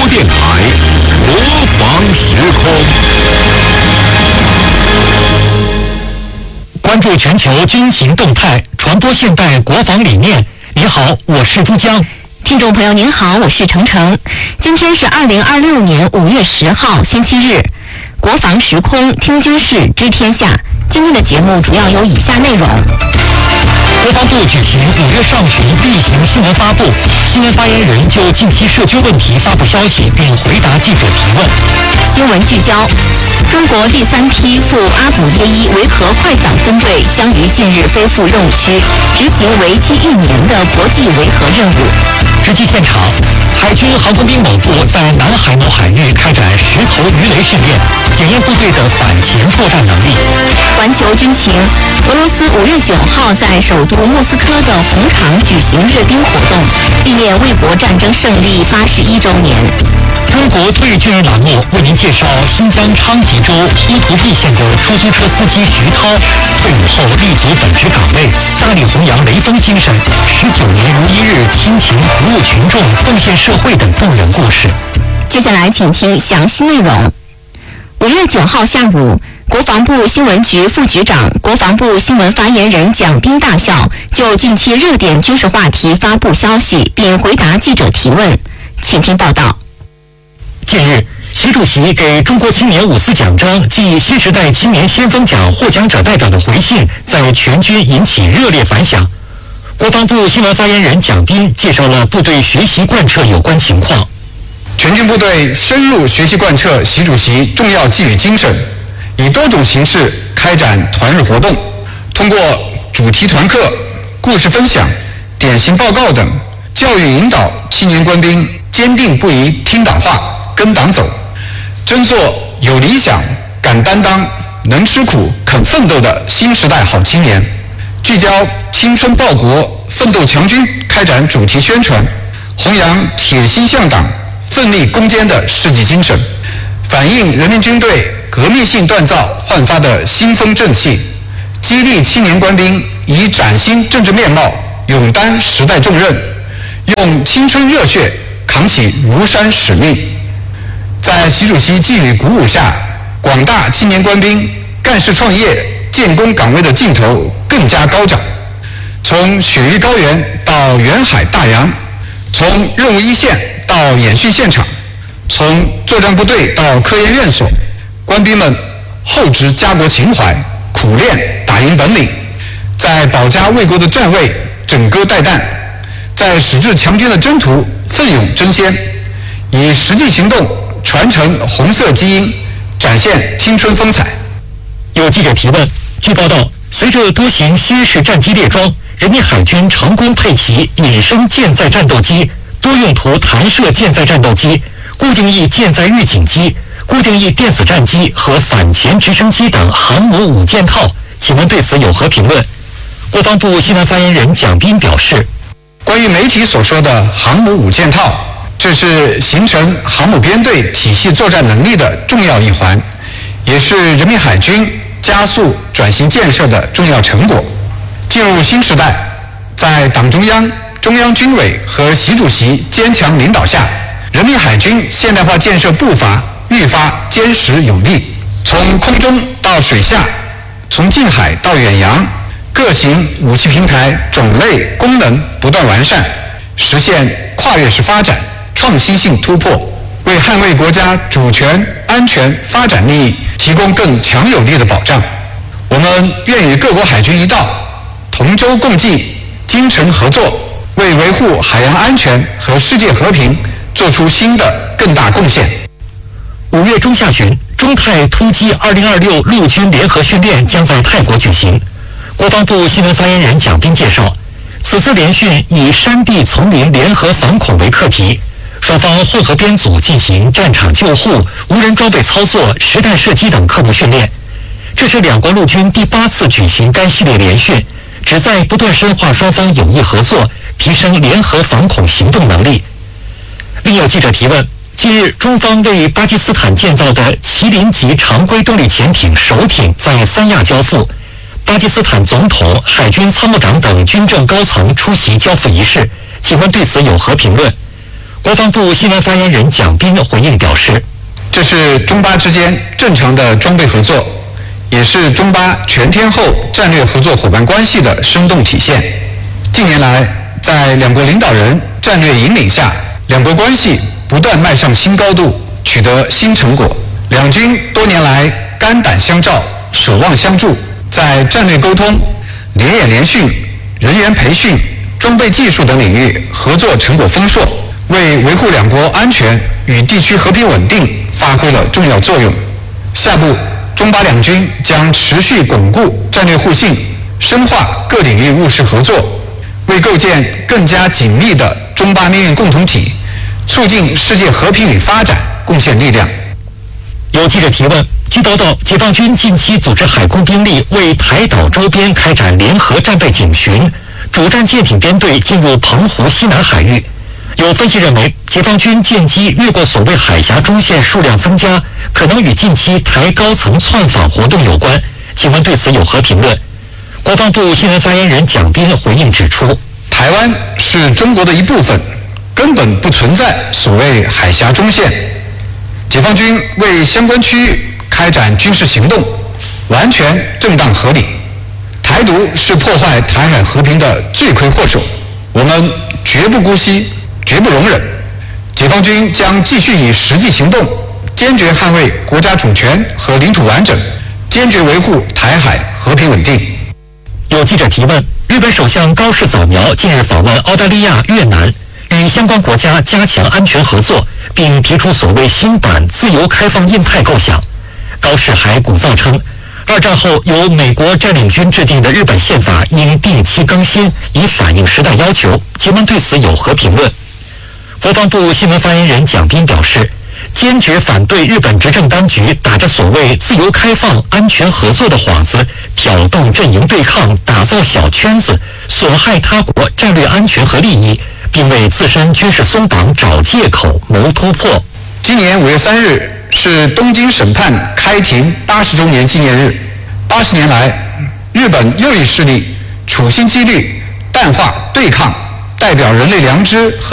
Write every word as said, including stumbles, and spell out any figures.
电台国防时空。关注全球军情动态，传播现代国防理念。你好，我是珠江。 听众朋友您好，我是程程。今天是二零二六年五月十号，星期日。国防时空，听军事，知天下。今天的节目主要有以下内容。 国防部举行五月上旬例行新闻发布，新闻发言人就近期涉军问题发布消息，并回答记者提问。 新闻聚焦：中国第三批赴阿卜耶伊维和快伞分队将于近日飞赴任务区，执行为期一年的国际维和任务。 直击现场，海军航空兵某部在南海某海域开展石头鱼雷训练，检验部队的反潜作战能力。 环球军情：俄罗斯五月九号在首都莫斯科的红场举行阅兵活动，纪念卫国战争胜利八十一周年。 中国最军人栏目为您介绍新疆昌吉州乌图壁县的出租车司机徐涛，退伍后立足本职岗位，大力弘扬雷锋精神，十九年如一日亲情服务群众、奉献社会等动人故事。 接下来请听详细内容。五月九号下午，国防部新闻局副局长、国防部新闻发言人蒋斌大校就近期热点军事话题发布消息，并回答记者提问。请听报道。 近日，习主席给中国青年五四奖章暨新时代青年先锋奖获奖者代表的回信在全军引起热烈反响。国防部新闻发言人蒋斌介绍了部队学习贯彻有关情况。 全军部队深入学习贯彻习主席重要寄语精神，以多种形式开展团日活动，通过主题团课、故事分享、典型报告等，教育引导青年官兵坚定不移听党话、跟党走，争做有理想、敢担当、能吃苦、肯奋斗的新时代好青年。聚焦青春报国、奋斗强军开展主题宣传，弘扬铁心向党、奋力攻坚的事迹精神，反映人民军队革命性锻造焕发的新风正气，激励青年官兵以崭新政治面貌勇担时代重任，用青春热血扛起如山使命。在习主席寄语鼓舞下，广大青年官兵干事创业、建功岗位的劲头更加高涨。从雪域高原到远海大洋，从任务一线到演训现场，从作战部队到科研院所，官兵们厚植家国情怀，苦练打赢本领，在保家卫国的战位枕戈待旦，在矢志强军的征途奋勇争先，以实际行动传承红色基因，展现青春风采。 有记者提问，据报道，随着多型新式战机列装，人民海军成功配齐隐身舰载战斗机、多用途弹射舰载战斗机、固定翼舰载预警机、固定翼电子战机和反潜直升机等航母五件套，请问对此有何评论？国防部新闻发言人蒋斌表示， 关于媒体所说的航母五件套，这是形成航母编队体系作战能力的重要一环，也是人民海军加速转型建设的重要成果。进入新时代，在党中央、中央军委和习主席坚强领导下，人民海军现代化建设步伐愈发坚实有力。从空中到水下，从近海到远洋，各型武器平台种类功能不断完善，实现跨越式发展、创新性突破，为捍卫国家主权、安全、发展利益提供更强有力的保障。我们愿与各国海军一道，同舟共济，精诚合作，为维护海洋安全和世界和平做出新的更大贡献。 五月中下旬，中泰突击二零二六陆军联合训练将在泰国举行。国防部新闻发言人蒋斌介绍，此次联训以山地丛林联合反恐为课题，双方混合编组进行战场救护、无人装备操作、实弹射击等科目训练。这是两国陆军第八次举行该系列联训，旨在不断深化双方有益合作，提升联合反恐行动能力。另有记者提问，近日中方为巴基斯坦建造的麒麟级常规动力潜艇首艇在三亚交付，巴基斯坦总统、海军参谋长等军政高层出席交付仪式，请问对此有何评论？ 国防部新闻发言人蒋斌回应表示， 这是中巴之间正常的装备合作，也是中巴全天候战略合作伙伴关系的生动体现。近年来，在两国领导人战略引领下，两国关系不断迈上新高度，取得新成果。两军多年来肝胆相照，守望相助，在战略沟通、联演联训、人员培训、装备技术等领域合作成果丰硕，为维护两国安全与地区和平稳定发挥了重要作用。下步，中巴两军将持续巩固战略互信，深化各领域务实合作，为构建更加紧密的中巴命运共同体，促进世界和平与发展贡献力量。 有记者提问，据报道，解放军近期组织海空兵力为台岛周边开展联合战备警巡，主战舰艇编队进入澎湖西南海域。有分析认为，解放军舰机越过所谓海峡中线数量增加，可能与近期台高层窜访活动有关。请问对此有何评论？国防部新闻发言人蒋斌回应指出， 台湾是中国的一部分，根本不存在所谓海峡中线。解放军为相关区域开展军事行动，完全正当合理。台独是破坏台海和平的罪魁祸首，我们绝不姑息，绝不容忍。解放军将继续以实际行动，坚决捍卫国家主权和领土完整，坚决维护台海和平稳定。 有记者提问，日本首相高市早苗近日访问澳大利亚、越南，与相关国家加强安全合作，并提出所谓新版自由开放印太构想。高市还鼓噪称，二战后由美国占领军制定的日本宪法应定期更新，以反映时代要求。请问对此有何评论？国防部新闻发言人蒋斌表示，坚决反对日本执政当局打着所谓自由开放、安全合作的幌子，挑动阵营对抗，打造小圈子，损害他国战略安全和利益，并为自身军事松绑找借口、谋突破。 今年五月三日是东京审判开庭八十周年纪念日。八十年来，日本右翼势力处心积虑淡化对抗代表人类良知和